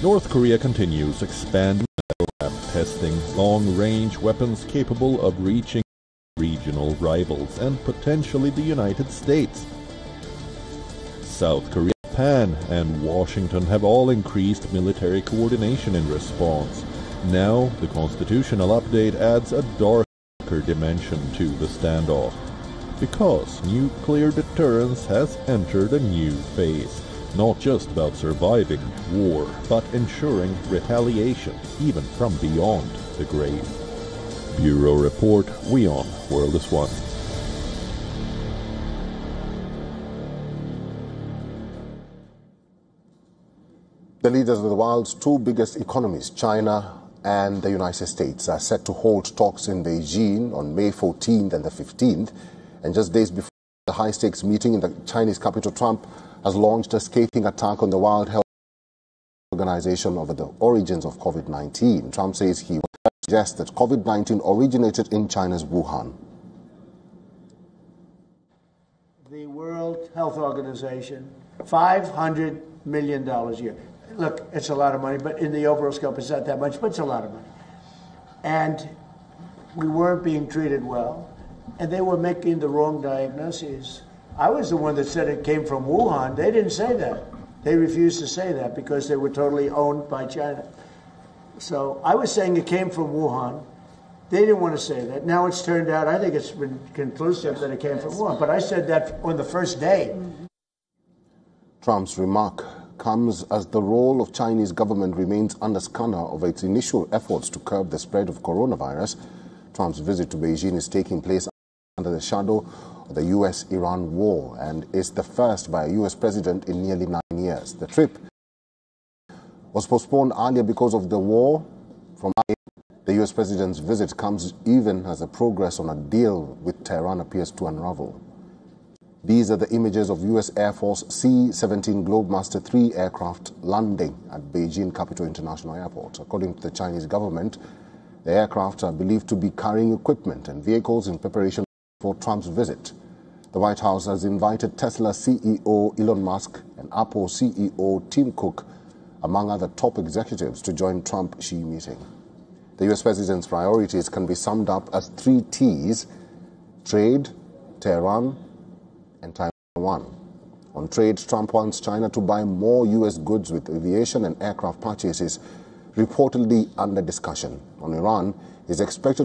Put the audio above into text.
North Korea continues expanding testing long-range weapons capable of reaching regional rivals and potentially the United States. South Korea, Japan, and Washington have all increased military coordination in response. Now, the constitutional update adds a darker dimension to the standoff, because nuclear deterrence has entered a new phase. Not just about surviving war, but ensuring retaliation, even from beyond the grave. Bureau Report, WION, World is One. The leaders of the world's two biggest economies, China and the United States, are set to hold talks in Beijing on May 14th and the 15th. And just days before the high-stakes meeting in the Chinese capital, Trump has launched a scathing attack on the World Health Organization over the origins of COVID-19. Trump says he suggests that COVID-19 originated in China's Wuhan. The World Health Organization, $500 million a year. Look, it's a lot of money, but in the overall scope, it's not that much, but it's a lot of money. And we weren't being treated well, and they were making the wrong diagnoses. I was the one that said it came from Wuhan. They didn't say that. They refused to say that because they were totally owned by China. So I was saying it came from Wuhan. They didn't want to say that. Now it's turned out, I think it's been conclusive that it came from Wuhan. But I said that on the first day. Trump's remark comes as the role of Chinese government remains under scanner over its initial efforts to curb the spread of coronavirus. Trump's visit to Beijing is taking place under the shadow of the U.S.-Iran war and is the first by a U.S. president in nearly 9 years. The trip was postponed earlier because of the war. From the U.S. president's visit comes even as the progress on a deal with Tehran appears to unravel. These are the images of U.S. Air Force C-17 Globemaster III aircraft landing at Beijing Capital International Airport. According to the Chinese government, the aircraft are believed to be carrying equipment and vehicles in preparation for Trump's visit. The White House has invited Tesla CEO Elon Musk and Apple CEO Tim Cook, among other top executives, to join Trump-Xi meeting. The U.S. president's priorities can be summed up as 3 T's: trade, Tehran, and Taiwan. On trade, Trump wants China to buy more U.S. goods, with aviation and aircraft purchases reportedly under discussion. On Iran, is expected